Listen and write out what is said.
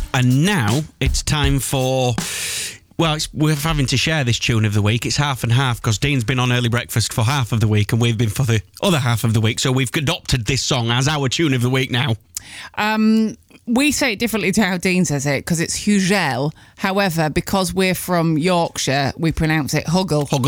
And now it's time for... Well, we're having to share this tune of the week. It's half and half because Dean's been on early breakfast for half of the week and we've been for the other half of the week. So we've adopted this song as our tune of the week now. We say it differently to how Dean says it because it's Hugel. However, because we're from Yorkshire, we pronounce it Huggle.